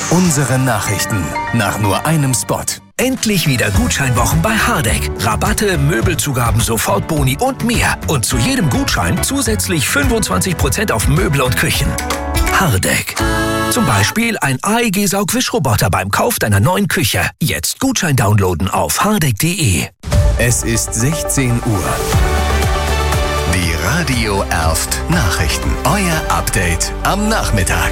Unsere Nachrichten nach nur einem Spot. Endlich wieder Gutscheinwochen bei Hardegg. Rabatte, Möbelzugaben, Sofortboni und mehr. Und zu jedem Gutschein zusätzlich 25% auf Möbel und Küchen. Hardegg. Zum Beispiel ein AEG-Saugwischroboter beim Kauf deiner neuen Küche. Jetzt Gutschein downloaden auf hardegg.de. Es ist 16 Uhr. Die Radio Erft Nachrichten. Euer Update am Nachmittag.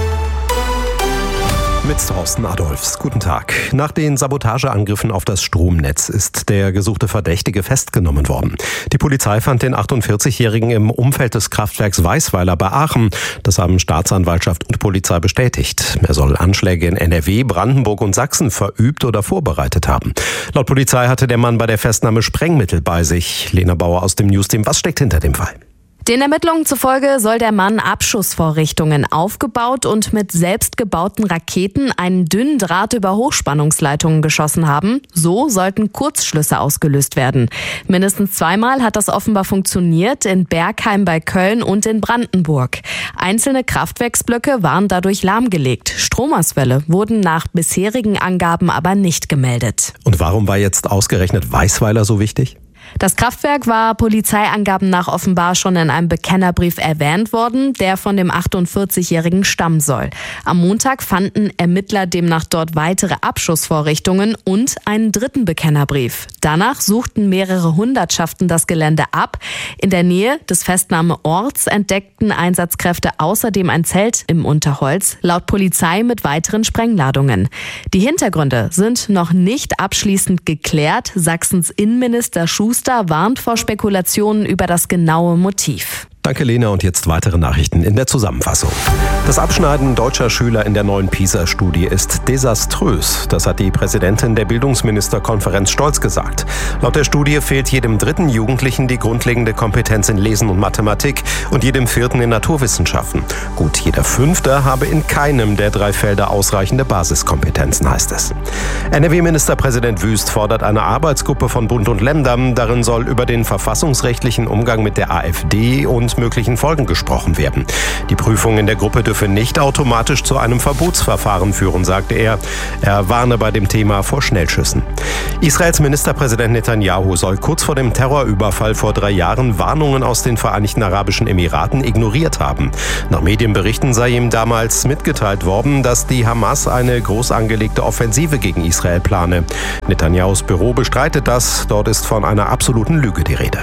Mit Thorsten Adolfs. Guten Tag. Nach den Sabotageangriffen auf das Stromnetz ist der gesuchte Verdächtige festgenommen worden. Die Polizei fand den 48-Jährigen im Umfeld des Kraftwerks Weisweiler bei Aachen. Das haben Staatsanwaltschaft und Polizei bestätigt. Er soll Anschläge in NRW, Brandenburg und Sachsen verübt oder vorbereitet haben. Laut Polizei hatte der Mann bei der Festnahme Sprengmittel bei sich. Lena Bauer aus dem Newsteam. Was steckt hinter dem Fall? Den Ermittlungen zufolge soll der Mann Abschussvorrichtungen aufgebaut und mit selbstgebauten Raketen einen dünnen Draht über Hochspannungsleitungen geschossen haben. So sollten Kurzschlüsse ausgelöst werden. Mindestens zweimal hat das offenbar funktioniert, in Bergheim bei Köln und in Brandenburg. Einzelne Kraftwerksblöcke waren dadurch lahmgelegt. Stromausfälle wurden nach bisherigen Angaben aber nicht gemeldet. Und warum war jetzt ausgerechnet Weisweiler so wichtig? Das Kraftwerk war Polizeiangaben nach offenbar schon in einem Bekennerbrief erwähnt worden, der von dem 48-Jährigen stammen soll. Am Montag fanden Ermittler demnach dort weitere Abschussvorrichtungen und einen dritten Bekennerbrief. Danach suchten mehrere Hundertschaften das Gelände ab. In der Nähe des Festnahmeorts entdeckten Einsatzkräfte außerdem ein Zelt im Unterholz, laut Polizei mit weiteren Sprengladungen. Die Hintergründe sind noch nicht abschließend geklärt. Sachsens Innenminister Schuster warnt vor Spekulationen über das genaue Motiv. Danke, Lena. Und jetzt weitere Nachrichten in der Zusammenfassung. Das Abschneiden deutscher Schüler in der neuen PISA-Studie ist desaströs. Das hat die Präsidentin der Bildungsministerkonferenz Stolz gesagt. Laut der Studie fehlt jedem dritten Jugendlichen die grundlegende Kompetenz in Lesen und Mathematik und jedem vierten in Naturwissenschaften. Gut jeder Fünfte habe in keinem der 3 Felder ausreichende Basiskompetenzen, heißt es. NRW-Ministerpräsident Wüst fordert eine Arbeitsgruppe von Bund und Ländern. Darin soll über den verfassungsrechtlichen Umgang mit der AfD und möglichen Folgen gesprochen werden. Die Prüfung in der Gruppe dürfe nicht automatisch zu einem Verbotsverfahren führen, sagte er. Er warne bei dem Thema vor Schnellschüssen. Israels Ministerpräsident Netanyahu soll kurz vor dem Terrorüberfall vor 3 Jahren Warnungen aus den Vereinigten Arabischen Emiraten ignoriert haben. Nach Medienberichten sei ihm damals mitgeteilt worden, dass die Hamas eine groß angelegte Offensive gegen Israel plane. Netanyahus Büro bestreitet das. Dort ist von einer absoluten Lüge die Rede.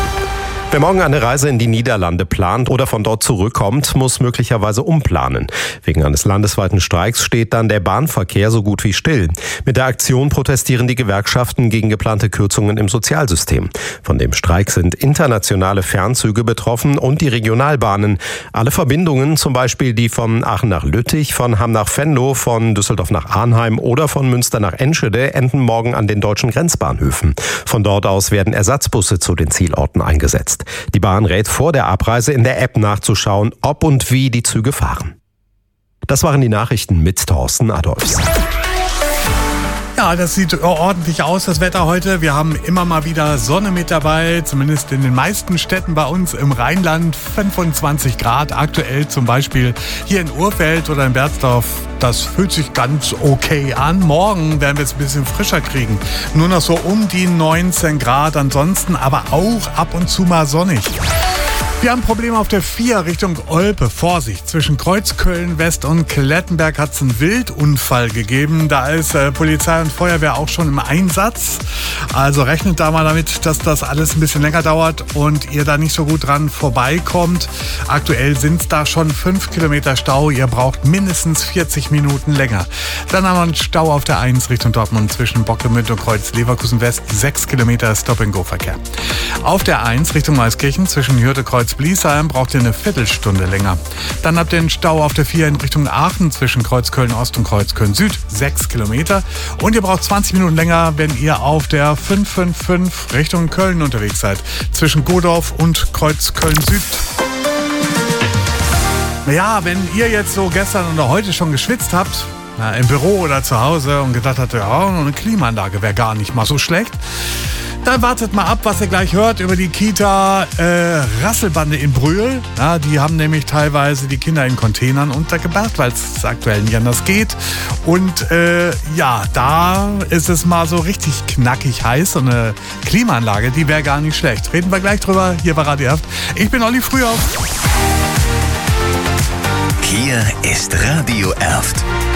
Wer morgen eine Reise in die Niederlande plant oder von dort zurückkommt, muss möglicherweise umplanen. Wegen eines landesweiten Streiks steht dann der Bahnverkehr so gut wie still. Mit der Aktion protestieren die Gewerkschaften gegen geplante Kürzungen im Sozialsystem. Von dem Streik sind internationale Fernzüge betroffen und die Regionalbahnen. Alle Verbindungen, zum Beispiel die von Aachen nach Lüttich, von Hamm nach Venlo, von Düsseldorf nach Arnheim oder von Münster nach Enschede, enden morgen an den deutschen Grenzbahnhöfen. Von dort aus werden Ersatzbusse zu den Zielorten eingesetzt. Die Bahn rät vor der Abreise in der App nachzuschauen, ob und wie die Züge fahren. Das waren die Nachrichten mit Thorsten Adolfs. Ja, das sieht ordentlich aus, das Wetter heute. Wir haben immer mal wieder Sonne mit dabei, zumindest in den meisten Städten bei uns im Rheinland. 25 Grad aktuell, zum Beispiel hier in Urfeld oder in Berzdorf. Das fühlt sich ganz okay an. Morgen werden wir es ein bisschen frischer kriegen. Nur noch so um die 19 Grad, ansonsten aber auch ab und zu mal sonnig. Wir haben Probleme auf der 4 Richtung Olpe. Vorsicht, zwischen Kreuzköln West und Klettenberg hat es einen Wildunfall gegeben. Da ist Polizei und Feuerwehr auch schon im Einsatz. Also rechnet da mal damit, dass das alles ein bisschen länger dauert und ihr da nicht so gut dran vorbeikommt. Aktuell sind es da schon 5 Kilometer Stau. Ihr braucht mindestens 40 Minuten länger. Dann haben wir einen Stau auf der 1 Richtung Dortmund zwischen Bockemünde und Kreuz Leverkusen West. 6 Kilometer Stop-and-Go-Verkehr. Auf der 1 Richtung Maiskirchen zwischen Hürte Kreuz Bliesheim braucht ihr eine Viertelstunde länger. Dann habt ihr einen Stau auf der 4 in Richtung Aachen zwischen Kreuzköln Ost und Kreuzköln Süd, 6 Kilometer. Und ihr braucht 20 Minuten länger, wenn ihr auf der 555 Richtung Köln unterwegs seid, zwischen Godorf und Kreuzköln Süd. Ja, wenn ihr jetzt so gestern oder heute schon geschwitzt habt, im Büro oder zu Hause und gedacht habt, ja, eine Klimaanlage wäre gar nicht mal so schlecht, Dann wartet mal ab, was ihr gleich hört über die Kita Rasselbande in Brühl. Ja, die haben nämlich teilweise die Kinder in Containern untergebracht, weil es aktuell nicht anders geht. Und da ist es mal so richtig knackig heiß. So eine Klimaanlage, die wäre gar nicht schlecht. Reden wir gleich drüber hier bei Radio Erft. Ich bin Olli Frühauf. Hier ist Radio Erft.